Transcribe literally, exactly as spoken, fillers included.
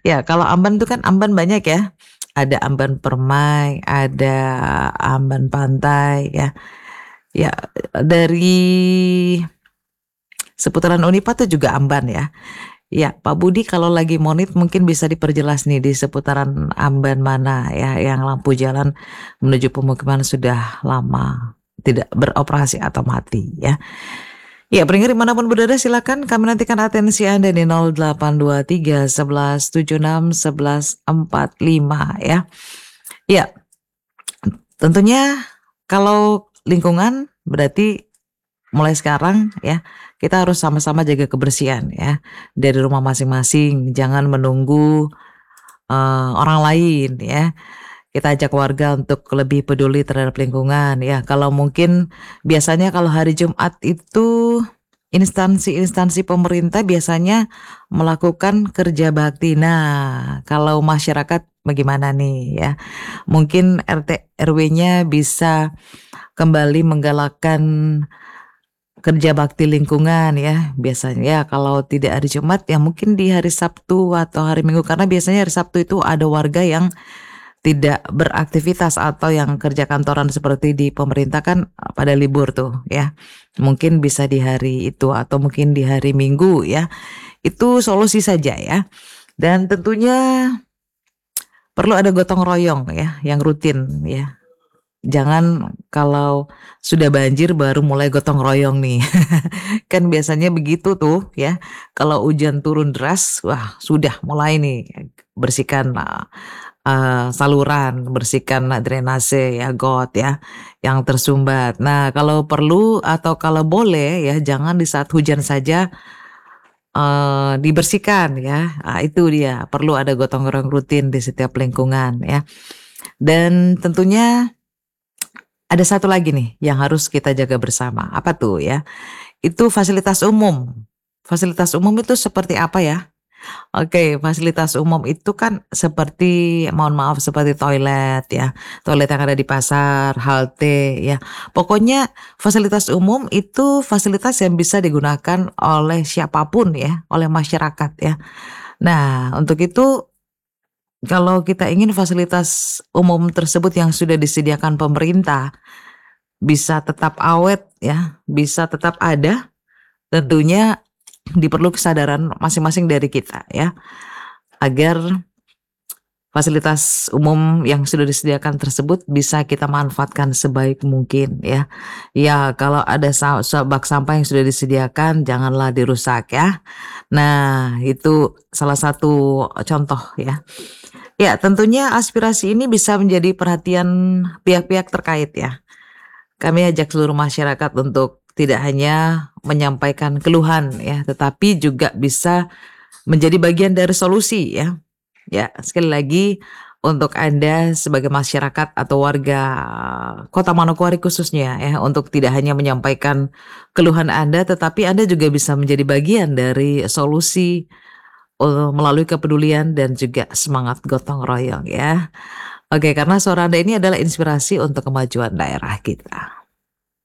Ya, kalau Amban tuh kan Amban banyak ya. Ada Amban Permai, ada Amban Pantai ya. Ya, dari seputaran Unipad tuh juga Amban ya. Ya, Pak Budi kalau lagi monit mungkin bisa diperjelas nih di seputaran Amban mana ya yang lampu jalan menuju pemukiman sudah lama tidak beroperasi atau mati ya. Ya, pendengar dimanapun berada silakan kami nantikan atensi Anda di nol delapan dua tiga sebelas tujuh enam sebelas empat lima ya. Ya, tentunya kalau lingkungan berarti mulai sekarang ya kita harus sama-sama jaga kebersihan ya dari rumah masing-masing. Jangan menunggu uh, orang lain ya. Kita ajak warga untuk lebih peduli terhadap lingkungan ya. Kalau mungkin biasanya kalau hari Jumat itu instansi-instansi pemerintah biasanya melakukan kerja bakti. Nah, kalau masyarakat bagaimana nih ya? Mungkin R T R W-nya bisa kembali menggalakkan kerja bakti lingkungan ya. Biasanya ya kalau tidak hari Jumat ya mungkin di hari Sabtu atau hari Minggu, karena biasanya hari Sabtu itu ada warga yang tidak beraktivitas atau yang kerja kantoran seperti di pemerintah kan pada libur tuh ya. Mungkin bisa di hari itu atau mungkin di hari Minggu ya. Itu solusi saja ya. Dan tentunya perlu ada gotong royong ya yang rutin ya. Jangan kalau sudah banjir baru mulai gotong royong nih. Kan biasanya begitu tuh ya. Kalau hujan turun deras, wah sudah mulai nih bersihkan uh, saluran, bersihkan drainase ya, got ya yang tersumbat. Nah, kalau perlu atau kalau boleh ya jangan di saat hujan saja uh, dibersihkan ya. Nah, itu dia, perlu ada gotong royong rutin di setiap lingkungan ya. Dan tentunya ada satu lagi nih yang harus kita jaga bersama. Apa tuh ya? Itu fasilitas umum. Fasilitas umum itu seperti apa ya? Oke, fasilitas umum itu kan seperti, mohon maaf, seperti toilet ya. Toilet yang ada di pasar, halte ya. Pokoknya fasilitas umum itu fasilitas yang bisa digunakan oleh siapapun ya, oleh masyarakat ya. Nah, untuk itu kalau kita ingin fasilitas umum tersebut yang sudah disediakan pemerintah bisa tetap awet ya, bisa tetap ada, tentunya diperlu kesadaran masing-masing dari kita ya, agar fasilitas umum yang sudah disediakan tersebut bisa kita manfaatkan sebaik mungkin ya. Ya, kalau ada sa- sa- bak sampah yang sudah disediakan janganlah dirusak ya. Nah, itu salah satu contoh ya. Ya, tentunya aspirasi ini bisa menjadi perhatian pihak-pihak terkait ya. Kami ajak seluruh masyarakat untuk tidak hanya menyampaikan keluhan ya, tetapi juga bisa menjadi bagian dari solusi ya. Ya, sekali lagi untuk Anda sebagai masyarakat atau warga Kota Manokwari khususnya ya, untuk tidak hanya menyampaikan keluhan Anda, tetapi Anda juga bisa menjadi bagian dari solusi uh, melalui kepedulian dan juga semangat gotong royong ya. Oke, karena suara Anda ini adalah inspirasi untuk kemajuan daerah kita.